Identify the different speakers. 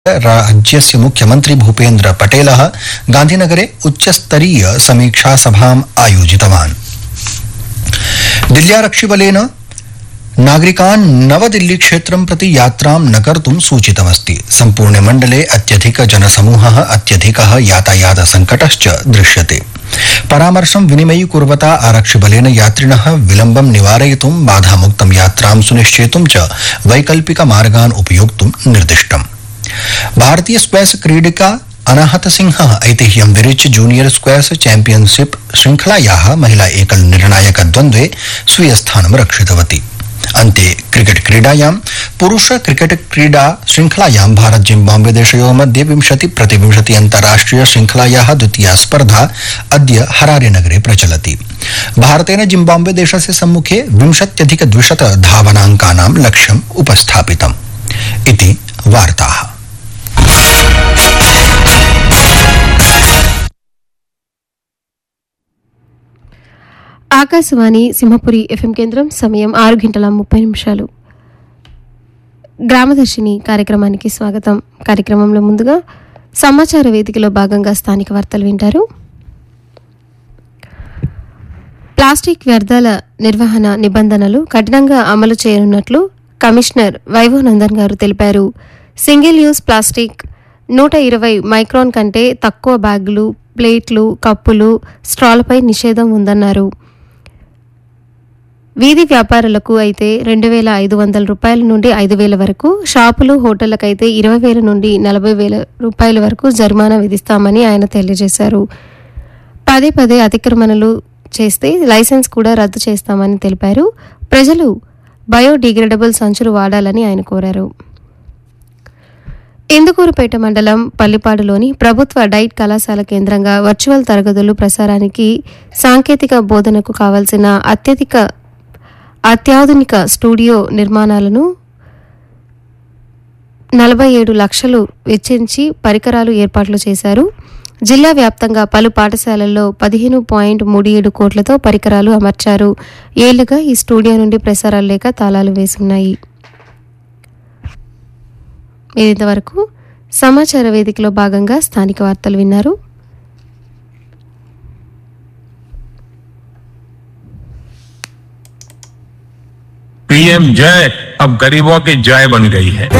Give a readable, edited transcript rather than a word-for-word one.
Speaker 1: राज्यस्य मुख्यमंत्री भूपेन्द्र पटेलः गांधीनगरे उच्चस्तरीय समीक्षा सभाम् आयोजितवान्। दिल्ल्यारक्षिबलेन नागरिकान् नवदिल्ली क्षेत्रं प्रति यात्रां न कर्तुं सूचितमस्ति। सम्पूर्णे मण्डले अत्यधिक जनसमूहः अत्यधिकः यातायात संकटश्च दृश्यते। परामर्शं विनिमयीकुर्वता आरक्षिबलेन यात्रिणः विलम्बं निवारयितुं बाधामुक्तं यात्रां सुनिश्चेतुं च वैकल्पिक मार्गान् उपयोक्तुं निर्दिष्टम्। भारतीय स्क्वैश क्रीडिका अनाहत सिंह ऐतिह्यं विरिच्य जूनियर स्क्वैश चैंपियनशिप श्रृंखलायाः महिला एकल निर्णायक द्वन्द्वे स्वीयस्थानं रक्षितवती। अन्ते क्रिकेट क्रीडायां पुरुष क्रिकेट क्रीडा श्रृंखलायां भारत जिम्बाब्वे देशयोः मध्ये 20-20 अन्ताराष्ट्रिय श्रृंखलायाः द्वितीया स्पर्धा अद्य हरारे नगरे प्रचलति। भारतेन जिम्बाब्वे देशस्य सम्मुखे 20-200 धावनाङ्कानां लक्ष्यम् उपस्थापितम्। इति वार्ताः।
Speaker 2: ఆకాశవాణి సింహపురి ఎఫ్ఎం కేంద్రం సమయం 6:30 గ్రామదర్శిని కార్యక్రమానికి స్వాగతం. కార్యక్రమంలో ముందుగా సమాచార వేదికలో భాగంగా స్థానిక వార్తలు వింటారు. ప్లాస్టిక్ వ్యర్థాల నిర్వహణ నిబంధనలు కఠినంగా అమలు చేయనున్నట్లు కమిషనర్ వైభవ్ నందన్ గారు తెలిపారు. సింగిల్ యూజ్ ప్లాస్టిక్ 120 మైక్రాన్ కంటే తక్కువ బ్యాగులు, ప్లేట్లు, కప్పులు, స్ట్రాలపై నిషేధం ఉందన్నారు. వీధి వ్యాపారులకు అయితే 2,500 రూపాయల నుండి 5,000 వరకు, షాపులు, హోటళ్లకైతే 20,000 నుండి 40,000 రూపాయల వరకు జరిమానా విధిస్తామని ఆయన తెలియజేశారు. పదే అతిక్రమణలు చేస్తే లైసెన్స్ కూడా రద్దు చేస్తామని తెలిపారు. ప్రజలు బయోడిగ్రేడబుల్ సంచులు వాడాలని ఆయన కోరారు. ఇందుకూరుపేట మండలం పల్లిపాడులోని ప్రభుత్వ డైట్ కళాశాల కేంద్రంగా వర్చువల్ తరగతులు ప్రసారానికి సాంకేతిక బోధనకు కావాల్సిన అత్యాధునిక స్టూడియో నిర్మాణాలను 47 లక్షలు వెచ్చించి పరికరాలు ఏర్పాట్లు చేశారు. జిల్లా వ్యాప్తంగా పలు పాఠశాలల్లో 15.37 కోట్లతో పరికరాలు అమర్చారు. ఏళ్లుగా ఈ స్టూడియో నుండి ప్రసారాలు లేక తాళాలు వేసున్నాయి. మీరింతవరకు సమాచార వేదికలో భాగంగా స్థానిక వార్తలు విన్నారు.
Speaker 3: पीएम जय अब गरीबों की जय बन गई है।